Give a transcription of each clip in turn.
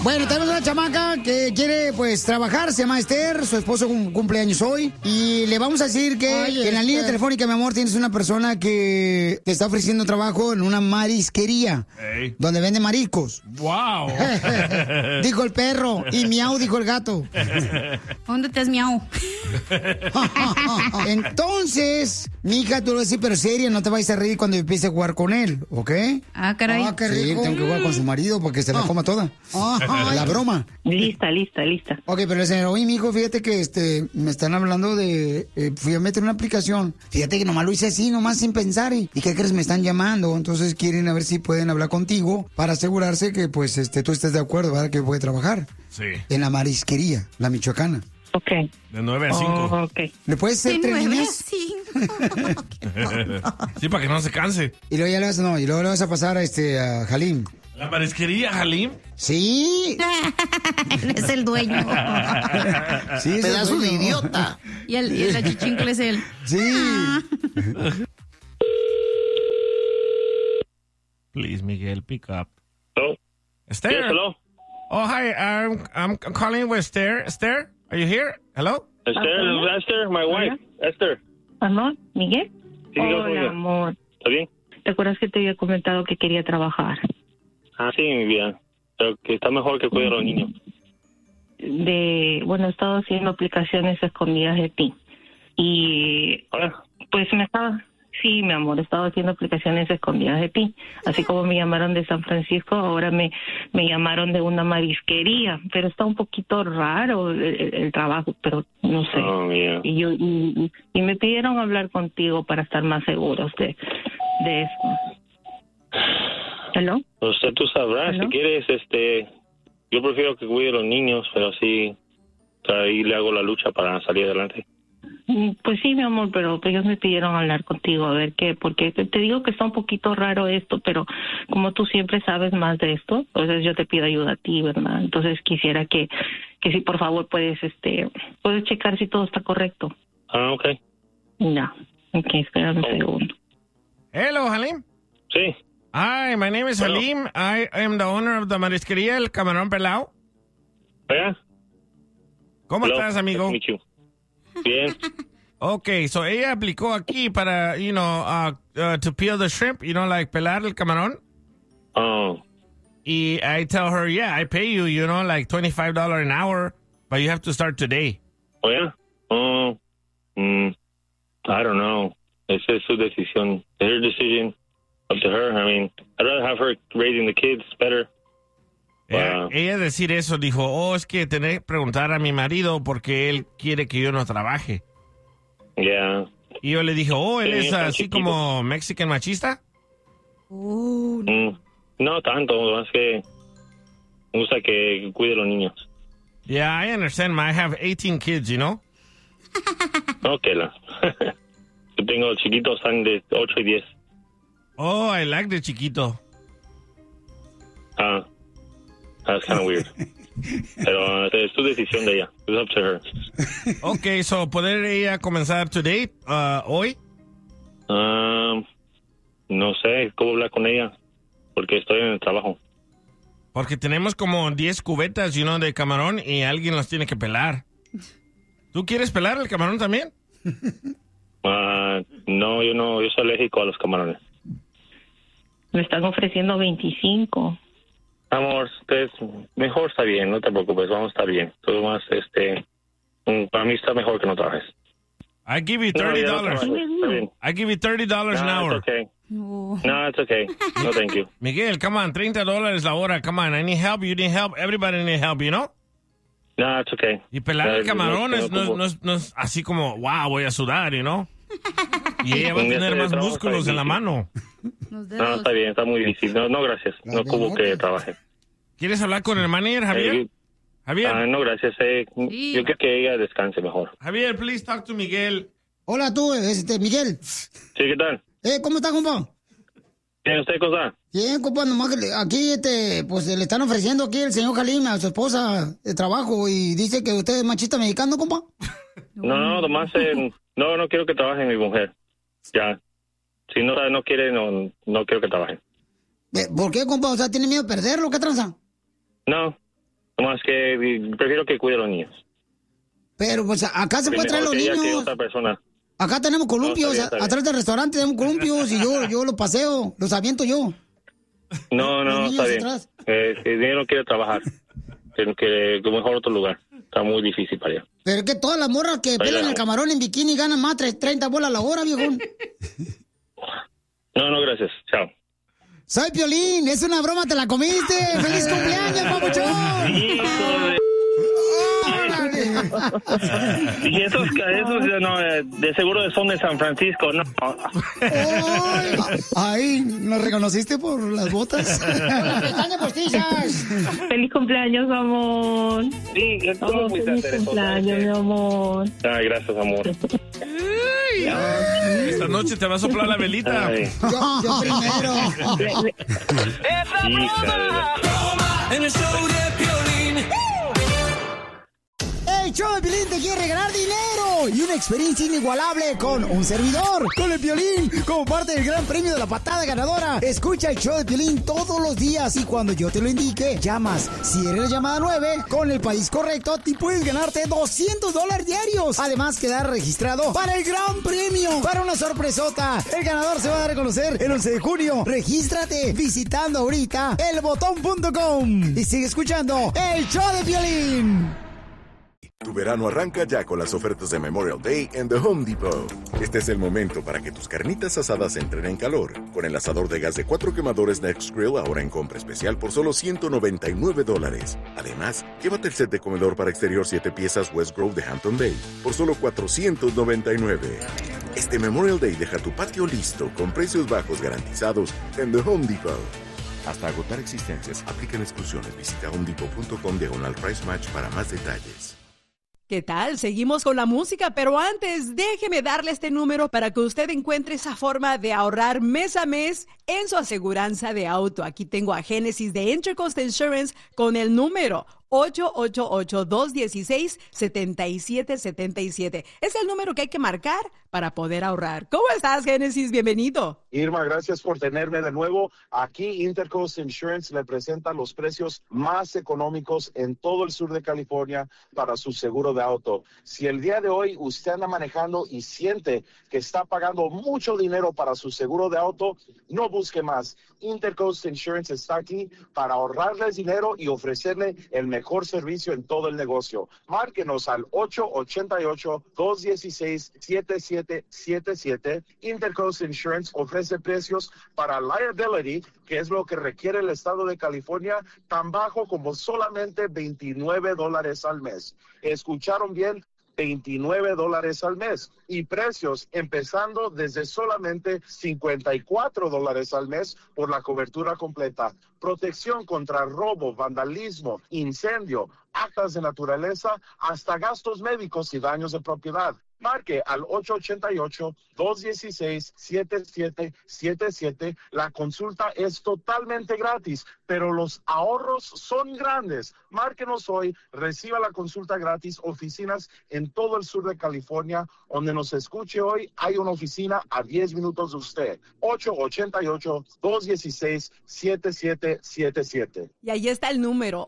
Bueno, tenemos una chamaca que quiere, pues, trabajar. Se llama Esther. Su esposo cumple años hoy. Y le vamos a decir que en la línea telefónica, mi amor, tienes una persona que te está ofreciendo trabajo en una marisquería. Hey. Donde vende mariscos. ¡Wow! Dijo el perro. Y miau, dijo el gato. ¿Dónde te es miau? Entonces, mija, tú lo decís, pero seria, no te vayas a reír cuando empiece a jugar con él, ¿ok? Ah, caray. Ah, qué rico. Sí, tengo que jugar con su marido para que se la coma toda. La broma. Lista. Ok, pero el señor, oye, mijo, fíjate que me están hablando de... fui a meter una aplicación. Fíjate que nomás lo hice así, nomás sin pensar. ¿Y qué crees? Me están llamando. Entonces quieren a ver si pueden hablar contigo para asegurarse que, pues, tú estés de acuerdo, ¿verdad? Que puede trabajar. Sí. En la marisquería, la michoacana. Ok. De 9 a 5. Ok. ¿Le puedes hacer 3 niñas? Sí. Sí, para que no se canse. Y luego ya le vas a pasar a Halim. ¿La marisquería, Halim? Sí. Él es el dueño. Sí, es Pedazo el de dueño. idiota. Y el achichincle es él. Sí. Please, Miguel, pick up. Hello? Esther? Yes, hello? Oh, hi. I'm calling with Esther. Esther, are you here? Hello? Esther, this is Esther, my wife. Esther. Amor, ¿Miguel? Sí, Hola, amor. ¿Está bien? ¿Te acuerdas que te había comentado que quería trabajar? Ah, sí, mi vida. Pero que está mejor que cuidar a los niños. He estado haciendo aplicaciones escondidas de ti. Y ¿Ahora? pues sí, mi amor, he estado haciendo aplicaciones escondidas de ti. Así como me llamaron de San Francisco, ahora me llamaron de una marisquería. Pero está un poquito raro el trabajo, pero no sé. Oh, mira. Y me pidieron hablar contigo para estar más seguros de eso. ¿Hello? Usted tú sabrás, ¿Hello? si quieres, yo prefiero que cuide a los niños, pero sí, ahí le hago la lucha para salir adelante. Pues sí, mi amor, pero ellos me pidieron hablar contigo, a ver qué, porque te digo que está un poquito raro esto, pero como tú siempre sabes más de esto, entonces yo te pido ayuda a ti, ¿verdad? Entonces quisiera que si por favor puedes checar si todo está correcto. Ah, ok. Ya, ok, espérame un segundo. Hello, Halim. Sí. Hi, my name is Hello. Halim. I am the owner of the marisquería El Camarón Pelao. ¿Vea? ¿Cómo Hello. estás, amigo? Nice to meet you. Bien. Okay, so ella aplicó aquí para, to peel the shrimp, like pelar el camarón. Oh, Y I tell her, yeah, I pay you, like $25 an hour, but you have to start today. oh, yeah? Oh, I don't know. Esa es su decisión. It's her decision. Up to her. I mean, I'd rather have her raising the kids better. Ella decir eso, dijo, es que tener que preguntar a mi marido porque él quiere que yo no trabaje. Yeah. Y yo le dije, él Sí, es está así chiquito. como mexican machista. No tanto, más que me gusta que cuide a los niños. Yeah, I understand. I have 18 kids, Ok, yo tengo chiquitos, están de 8 y 10. Oh, I like the chiquito. That's kind of weird. Pero es tu decisión de ella. It's up to her. Okay, so ¿poder ella comenzar today, hoy? No sé cómo hablar con ella, porque estoy en el trabajo. Porque tenemos como 10 cubetas, de camarón y alguien los tiene que pelar. ¿Tú quieres pelar el camarón también? No, yo soy alérgico a los camarones. Me están ofreciendo 25. Amor, mejor está bien, no te preocupes, vamos a estar bien. Todo más, para mí está mejor que no trabajes. I give you $30. Está bien. I give you $30 an hour. It's okay. No, it's okay. No, thank you. Miguel, come on, $30 la hora, come on. I need help, you need help, everybody need help, No, it's okay. Y pelar el camarón no, no es así como, wow, voy a sudar, Y ella va a tener más músculos en la mano. No, está bien, está muy difícil. No, gracias. No ocupo que trabaje. ¿Quieres hablar con el manager, Javier? Javier. No, gracias. Yo creo que ella descanse mejor. Javier, please talk to Miguel. Hola, tú, Miguel. Sí, ¿qué tal? ¿Cómo está, compa? ¿Tiene usted cosa? Bien, compa, nomás que aquí, pues le están ofreciendo aquí el señor Halim a su esposa de trabajo y dice que usted es machista mexicano, compa. No, nomás, no quiero que trabaje mi mujer. Ya. Si no quiere, no quiero que trabaje. ¿Por qué, compa? O sea, ¿tiene miedo de perderlo? ¿Qué tranza? No, Nomás que prefiero que cuide a los niños. Pero pues acá se puede traer los Que niños. otra persona. Acá tenemos columpios, está bien. atrás del restaurante tenemos columpios y yo los paseo, los aviento yo. No, Los niños está bien. atrás. El niño no quiere trabajar. Que mejor otro lugar. Está muy difícil para allá. Pero es que todas las morras que pelan el camarón en bikini ganan más 30 bolas a la hora, viejón. No, gracias. Chao. Soy Piolín, es una broma, te la comiste. ¡Feliz cumpleaños, papuchón! Hijo de... Y esos no, de seguro son de San Francisco, ¿no? Ay, ¿nos reconociste por las botas? ¡Pestañas postizas! Feliz cumpleaños, amor. Sí, ¿cómo fuiste a hacer Feliz eso? cumpleaños, mi amor. Ay, gracias, amor. Esta noche te va a soplar la velita. Ay. Yo primero. En el show de Piolín. El show de Piolín te quiere regalar dinero y una experiencia inigualable con un servidor, con el Piolín, como parte del gran premio de la patada ganadora. Escucha el show de Piolín todos los días y cuando yo te lo indique, llamas. Si eres la llamada 9, con el país correcto, te puedes ganarte $200 diarios. Además, quedar registrado para el gran premio, para una sorpresota. El ganador se va a dar a conocer el 11 de junio. Regístrate visitando ahorita elbotón.com y sigue escuchando el show de Piolín. Tu verano arranca ya con las ofertas de Memorial Day en The Home Depot. Este es el momento para que tus carnitas asadas entren en calor. Con el asador de gas de 4 quemadores Next Grill ahora en compra especial por solo $199. Además, llévate el set de comedor para exterior 7 piezas West Grove de Hampton Bay por solo $499. Este Memorial Day deja tu patio listo con precios bajos garantizados en The Home Depot. Hasta agotar existencias, aplican exclusiones. Visita homedepot.com/price match para más detalles. ¿Qué tal? Seguimos con la música, pero antes déjeme darle este número para que usted encuentre esa forma de ahorrar mes a mes en su aseguranza de auto. Aquí tengo a Génesis de Intercoast Insurance con el número 888-216-7777. Es el número que hay que marcar para poder ahorrar. ¿Cómo estás, Génesis? Bienvenido. Irma, gracias por tenerme de nuevo. Aquí Intercoast Insurance le presenta los precios más económicos en todo el sur de California para su seguro de auto. Si el día de hoy usted anda manejando y siente que está pagando mucho dinero para su seguro de auto, no busque más. Intercoast Insurance está aquí para ahorrarles dinero y ofrecerle el mejor servicio en todo el negocio. Márquenos al 888-216-7777. Intercoast Insurance ofrece precios para liability, que es lo que requiere el estado de California, tan bajo como solamente $29 al mes. ¿Escucharon bien? $29 al mes y precios empezando desde solamente $54 al mes por la cobertura completa. Protección contra robo, vandalismo, incendio, actas de naturaleza, hasta gastos médicos y daños de propiedad. Marque al 888-216-7777. La consulta es totalmente gratis, pero los ahorros son grandes. Márquenos hoy, reciba la consulta gratis. Oficinas en todo el sur de California. Donde nos escuche hoy, hay una oficina a 10 minutos de usted. 888-216-7777. Y ahí está el número,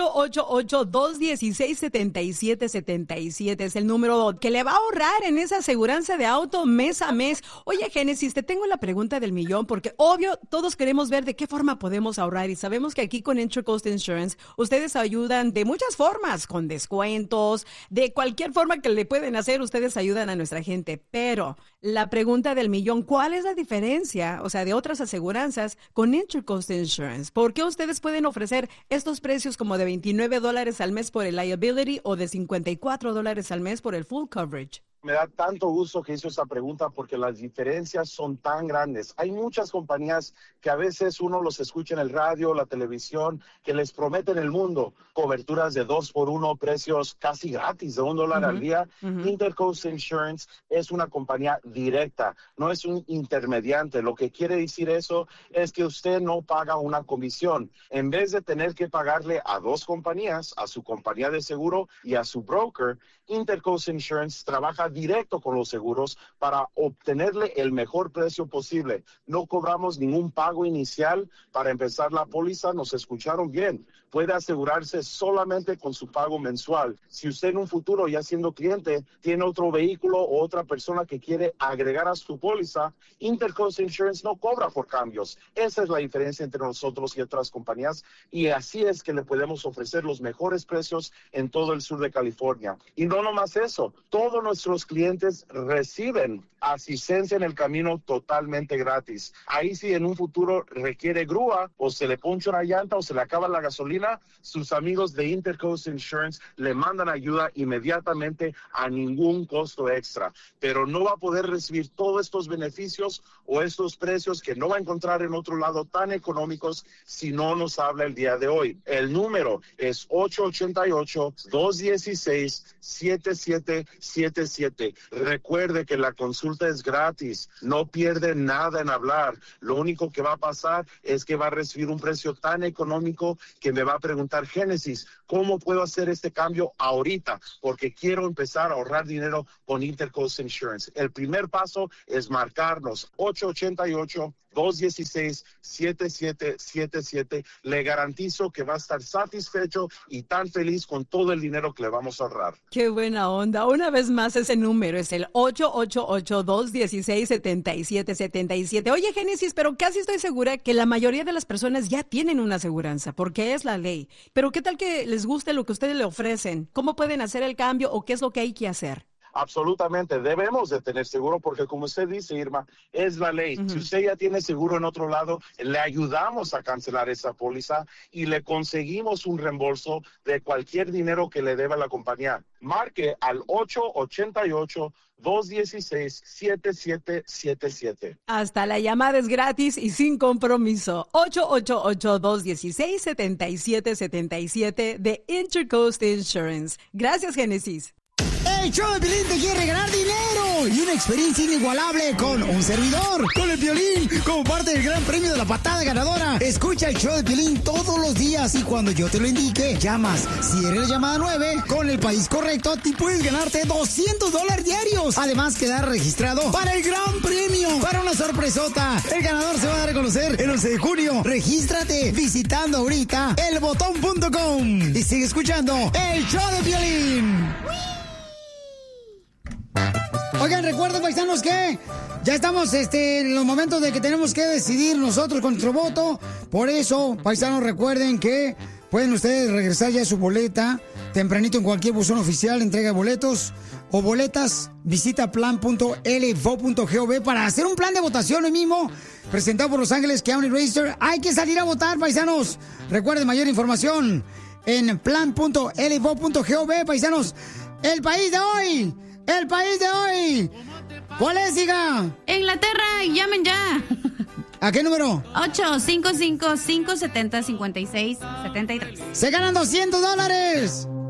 888-216-7777. Es el número que le va a ahorrar en esa aseguranza de auto mes a mes. Oye, Génesis, te tengo la pregunta del millón, porque obvio, todos queremos ver de qué forma podemos ahorrar, y sabemos que aquí con Intercoast Insurance, ustedes ayudan de muchas formas, con descuentos, de cualquier forma que le pueden hacer, ustedes ayudan a nuestra gente. Pero la pregunta del millón, ¿cuál es la diferencia, o sea, de otras aseguranzas con Intercoast Insurance? ¿Por qué ustedes pueden ofrecer estos precios como de $29 al mes por el liability o de $54 al mes por el full coverage? Me da tanto gusto que hizo esta pregunta porque las diferencias son tan grandes. Hay muchas compañías que a veces uno los escucha en el radio, la televisión, que les prometen el mundo, coberturas de 2x1, precios casi gratis de $1 al día. Intercoast Insurance es una compañía directa, no es un intermediante. Lo que quiere decir eso es que usted no paga una comisión. En vez de tener que pagarle a dos compañías, a su compañía de seguro y a su broker, Intercoast Insurance trabaja directo con los seguros para obtenerle el mejor precio posible. No cobramos ningún pago inicial para empezar la póliza. Nos escucharon bien. Puede asegurarse solamente con su pago mensual. Si usted en un futuro, ya siendo cliente, tiene otro vehículo o otra persona que quiere agregar a su póliza, Intercoast Insurance no cobra por cambios. Esa es la diferencia entre nosotros y otras compañías, y así es que le podemos ofrecer los mejores precios en todo el sur de California. Y no nomás eso, todos nuestros clientes reciben asistencia en el camino totalmente gratis. Ahí si en un futuro requiere grúa o se le poncha una llanta o se le acaba la gasolina, sus amigos de Intercoast Insurance le mandan ayuda inmediatamente a ningún costo extra. Pero no va a poder recibir todos estos beneficios o estos precios que no va a encontrar en otro lado tan económicos si no nos habla el día de hoy. El número es 888-216-7777. Recuerde que la consulta es gratis, no pierde nada en hablar. Lo único que va a pasar es que va a recibir un precio tan económico que me va a preguntar, Génesis, ¿cómo puedo hacer este cambio ahorita? Porque quiero empezar a ahorrar dinero con Intercoast Insurance. El primer paso es marcarnos 888-216-7777. Le garantizo que va a estar satisfecho y tan feliz con todo el dinero que le vamos a ahorrar. Qué buena onda. Una vez más, ese número es el 888-216-7777. Oye, Génesis, pero casi estoy segura que la mayoría de las personas ya tienen una aseguranza, porque es la ley. Pero ¿qué tal que les guste lo que ustedes le ofrecen? ¿Cómo pueden hacer el cambio o qué es lo que hay que hacer? Absolutamente, debemos de tener seguro porque como usted dice, Irma, es la ley. Si usted ya tiene seguro en otro lado, le ayudamos a cancelar esa póliza y le conseguimos un reembolso de cualquier dinero que le deba la compañía. Marque al 888-216-7777. Hasta la llamada es gratis y sin compromiso. 888-216-7777 de Intercoast Insurance. Gracias, Génesis. El show de Piolín te quiere ganar dinero y una experiencia inigualable con un servidor, con el Piolín, como parte del gran premio de la patada ganadora. Escucha el show de Piolín todos los días y cuando yo te lo indique, llamas. Si eres la llamada 9, con el país correcto, te puedes ganarte $200 diarios. Además, quedar registrado para el gran premio, para una sorpresota. El ganador se va a dar a conocer el 11 de junio. Regístrate visitando ahorita elbotón.com y sigue escuchando el show de Piolín. Oigan, recuerden, paisanos, que ya estamos en los momentos de que tenemos que decidir nosotros con nuestro voto. Por eso, paisanos, recuerden que pueden ustedes regresar ya su boleta tempranito en cualquier buzón oficial, entrega de boletos o boletas. Visita plan.lvo.gov para hacer un plan de votación hoy mismo, presentado por Los Ángeles County Register. Hay que salir a votar, paisanos. Recuerden mayor información en plan.lvo.gov, paisanos. El país de hoy. ¡El país de hoy! ¿Cuál es, hija? Inglaterra, llamen ya. ¿A qué número? 855-570-5673. ¡Se ganan $200!